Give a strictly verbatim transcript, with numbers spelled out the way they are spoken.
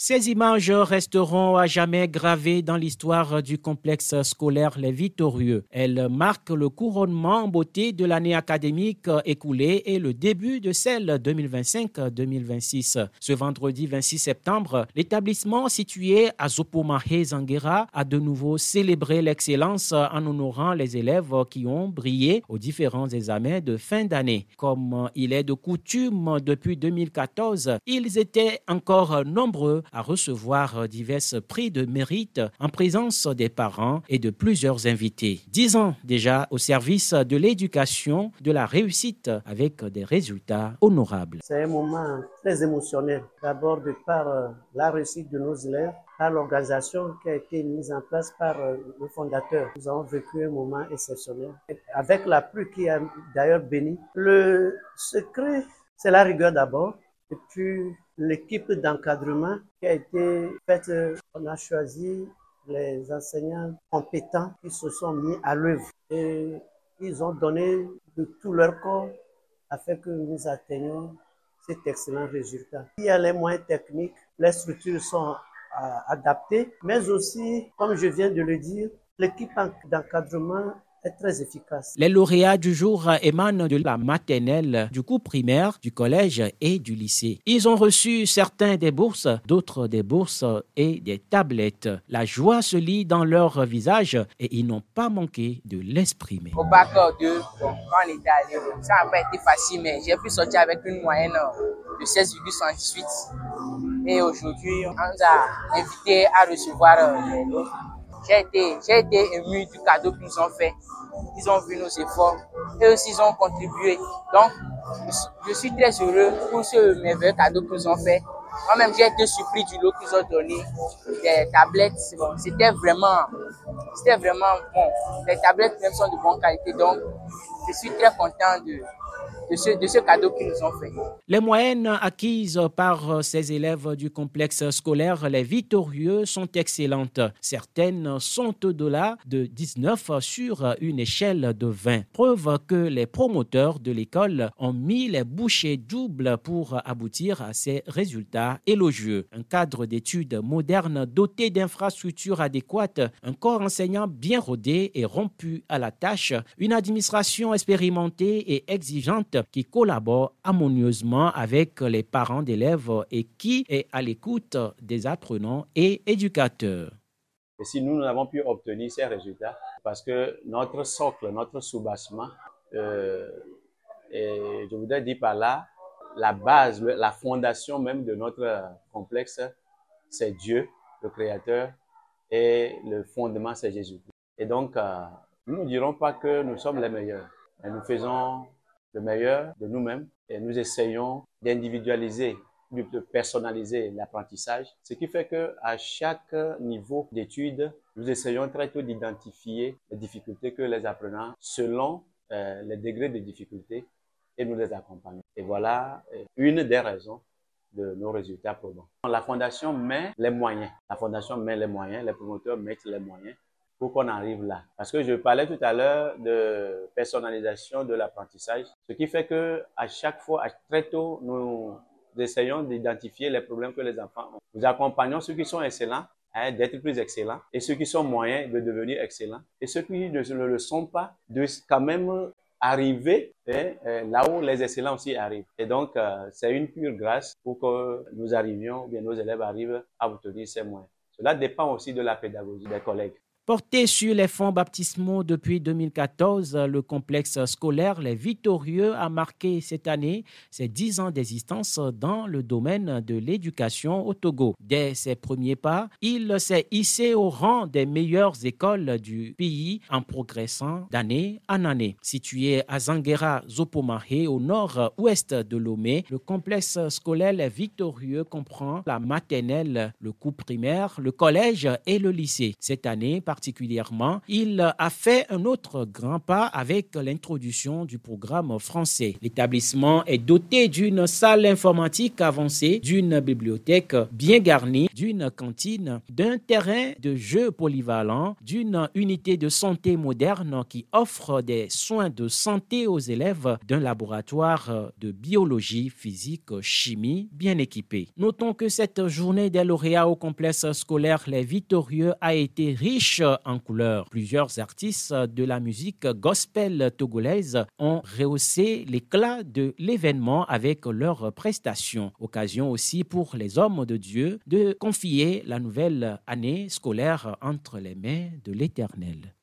Ces images resteront à jamais gravées dans l'histoire du complexe scolaire Les Victorieux. Elles marquent le couronnement en beauté de l'année académique écoulée et le début de celle deux mille vingt-cinq deux mille vingt-six. Ce vendredi vingt-six septembre, l'établissement situé à Zopomahé Zanguera a de nouveau célébré l'excellence en honorant les élèves qui ont brillé aux différents examens de fin d'année. Comme il est de coutume depuis deux mille quatorze, ils étaient encore nombreux à recevoir divers prix de mérite en présence des parents et de plusieurs invités. Dix ans déjà au service de l'éducation, de la réussite avec des résultats honorables. C'est un moment très émotionnel. D'abord de par euh, la réussite de nos élèves, par l'organisation qui a été mise en place par euh, le fondateur. Nous avons vécu un moment exceptionnel avec la pluie qui a d'ailleurs béni. Le secret, c'est la rigueur d'abord et puis l'équipe d'encadrement qui a été faite. On a choisi les enseignants compétents qui se sont mis à l'œuvre et ils ont donné de tout leur corps afin que nous atteignions cet excellent résultat. Il y a les moyens techniques, les structures sont euh, adaptées, mais aussi, comme je viens de le dire, l'équipe d'encadrement est très efficace. Les lauréats du jour émanent de la maternelle, du cours primaire, du collège et du lycée. Ils ont reçu certains des bourses, d'autres des bourses et des tablettes. La joie se lit dans leur visage et ils n'ont pas manqué de l'exprimer. Au bac deux, bon, quand on était allé, ça n'a pas été facile, mais j'ai pu sortir avec une moyenne de seize virgule soixante-dix-huit. Et aujourd'hui, on nous a invités à recevoir les lots. J'ai été, j'ai été ému du cadeau qu'ils nous ont fait. Ils ont vu nos efforts et aussi ils ont contribué. Donc, je suis très heureux pour ce merveilleux cadeau qu'ils nous ont fait. Moi-même, j'ai été surpris du lot qu'ils ont donné. Des tablettes, bon, c'était vraiment, c'était vraiment bon. Les tablettes même sont de bonne qualité. Donc, je suis très content de De ce, de ce cadeau qu'ils nous ont fait. Les moyennes acquises par ces élèves du complexe scolaire Les Victorieux sont excellentes. Certaines sont au-delà de dix-neuf sur une échelle de vingt. Preuve que les promoteurs de l'école ont mis les bouchées doubles pour aboutir à ces résultats élogieux. Un cadre d'études moderne doté d'infrastructures adéquates, un corps enseignant bien rodé et rompu à la tâche, une administration expérimentée et exigeante qui collabore harmonieusement avec les parents d'élèves et qui est à l'écoute des apprenants et éducateurs. Et si nous, nous avons pu obtenir ces résultats, parce que notre socle, notre soubassement, euh, et je voudrais dire par là, la base, la fondation même de notre complexe, c'est Dieu, le Créateur, et le fondement, c'est Jésus. Et donc, euh, nous ne dirons pas que nous sommes les meilleurs, mais nous faisons le meilleur de nous-mêmes et nous essayons d'individualiser, de personnaliser l'apprentissage, ce qui fait que à chaque niveau d'études, nous essayons très tôt d'identifier les difficultés que les apprenants selon euh, les degrés de difficulté et nous les accompagnons. Et voilà une des raisons de nos résultats probants. La Fondation met les moyens, la Fondation met les moyens, les promoteurs mettent les moyens pour qu'on arrive là. Parce que je parlais tout à l'heure de personnalisation de l'apprentissage, ce qui fait que à chaque fois, très tôt, nous essayons d'identifier les problèmes que les enfants ont. Nous accompagnons ceux qui sont excellents hein, d'être plus excellents et ceux qui sont moyens de devenir excellents et ceux qui ne le sont pas de quand même arriver hein, là où les excellents aussi arrivent. Et donc, euh, c'est une pure grâce pour que nous arrivions, ou bien nos élèves arrivent à obtenir ces moyens. Cela dépend aussi de la pédagogie des collègues. Porté sur les fonds baptismaux depuis deux mille quatorze, le complexe scolaire Les Victorieux a marqué cette année ses dix ans d'existence dans le domaine de l'éducation au Togo. Dès ses premiers pas, il s'est hissé au rang des meilleures écoles du pays en progressant d'année en année. Situé à Zanguera, Zopomahé, au nord-ouest de Lomé, le complexe scolaire Les Victorieux comprend la maternelle, le cours primaire, le collège et le lycée. Cette année, particulièrement, il a fait un autre grand pas avec l'introduction du programme français. L'établissement est doté d'une salle informatique avancée, d'une bibliothèque bien garnie, d'une cantine, d'un terrain de jeu polyvalent, d'une unité de santé moderne qui offre des soins de santé aux élèves, d'un laboratoire de biologie, physique, chimie bien équipé. Notons que cette journée des lauréats au complexe scolaire Les Victorieux a été riche en couleurs. Plusieurs artistes de la musique gospel togolaise ont rehaussé l'éclat de l'événement avec leurs prestations. Occasion aussi pour les hommes de Dieu de confier la nouvelle année scolaire entre les mains de l'Éternel.